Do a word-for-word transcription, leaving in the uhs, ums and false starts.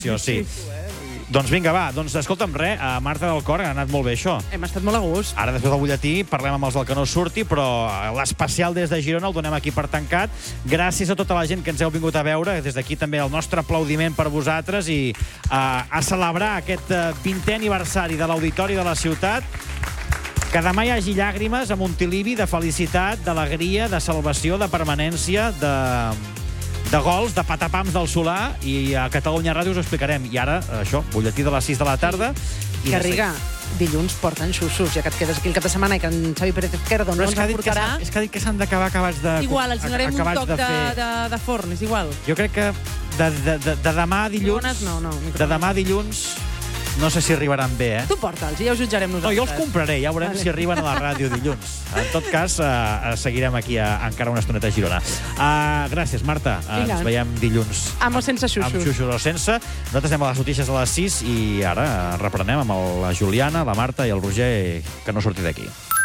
Sí. Doncs vinga, va. Doncs escolta'm, res, a Marta del Cor, ha anat molt bé això. Hem estat molt a gust. Ara, després del butlletí, parlem amb els del que no surti, però l'especial des de Girona el donem aquí per tancat. Gràcies a tota la gent que ens heu vingut a veure. Des d'aquí també el nostre aplaudiment per vosaltres i uh, a celebrar aquest uh, vintè aniversari de l'Auditori de la Ciutat. Que demà hi hagi llàgrimes a Montilivi de felicitat, d'alegria, de salvació, de permanència, de... de gols, de patapams del Solà, i a Catalunya Ràdio us ho explicarem. I ara, això, butlletí de les sis de la tarda. I Garriga, dilluns porten xussos, ja que et quedes aquí el cap de setmana i que en Xavi Pérez Izquierdo no ens aportarà. És que ha dit que s'han d'acabar acabats de... Igual, els donarem un toc de, de, de, de forn, és igual. Jo crec que de, de, de, de demà a dilluns... Bones, no, no. De demà a dilluns... No sé si arribaran bé, eh? Tu porta'ls i ja ho jutjarem nosaltres. No, jo els compraré, ja veurem vale. Si arriben a la ràdio dilluns. En tot cas, uh, seguirem aquí a, a encara una estoneta a Girona. Uh, gràcies, Marta. Uh, ens veiem dilluns. Amb o sense xuxos. Amb xuxos o sense. Nosaltres anem a les notícies a les sis i ara reprenem amb la Juliana, la Marta i el Roger, que no surti d'aquí.